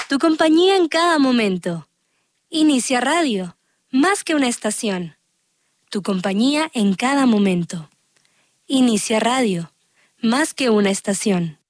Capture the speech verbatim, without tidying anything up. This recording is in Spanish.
Tu compañía en cada momento. Inicia Radio, más que una estación. Tu compañía en cada momento. Inicia Radio, más que una estación.